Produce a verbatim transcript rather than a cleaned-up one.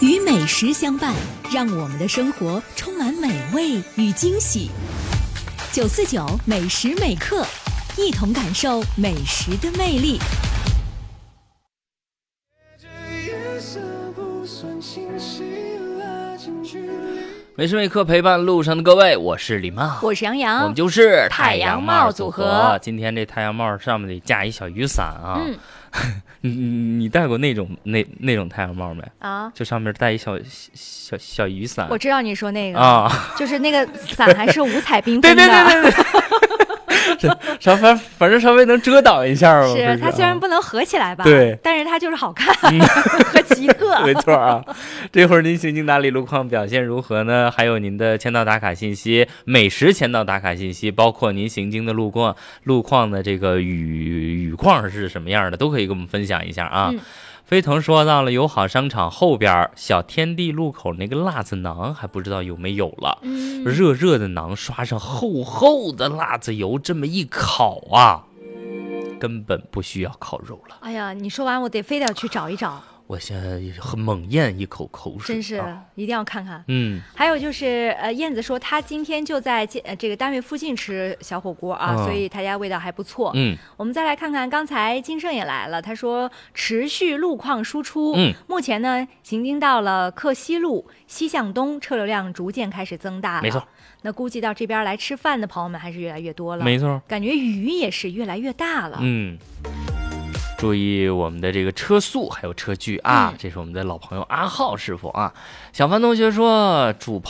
与美食相伴，让我们的生活充满美味与惊喜。九四九美食美课，一同感受美食的魅力。 美食美课陪伴路上的各位，我是李茂， 我是杨洋， 我们就是太阳帽组合。 今天这太阳帽上面得架一小雨伞啊。 嗯， 你你戴过那种那那种太阳帽没？啊，就上面带一小小小雨伞。 我知道你说那个啊， 就是那个伞还是五彩缤纷的。 对对对对对。稍反反正稍微能遮挡一下吧。 是它虽然不能合起来吧， 对， 但是它就是好看和奇特。 没错啊。这会儿您行经哪里，路况表现如何呢？还有您的签到打卡信息、美食签到打卡信息，包括您行经的路况路况的这个雨雨况是什么样的，都可以跟我们分享一下啊。嗯，飞腾说到了友好商场后边小天地路口那个辣子馕，还不知道有没有了。嗯，热热的馕刷上厚厚的辣子油，这么一烤啊，根本不需要烤肉了。 哎呀，你说完我得非得去找一找。 我现在很猛咽一口口水， 真是、 啊、 一定要看看。 嗯， 还有就是呃，燕子说她今天就在呃这个单位附近吃小火锅啊、嗯，所以他家味道还不错。嗯，我们再来看看，刚才金盛也来了，他说持续路况输出。嗯，目前呢行经到了克西路西向东，车流量逐渐开始增大了。 没错， 那估计到这边来吃饭的朋友们还是越来越多了。 没错， 感觉雨也是越来越大了。 嗯。注意我们的这个车速还有车距啊、 嗯， 这是我们的老朋友阿浩师傅啊。小凡同学说主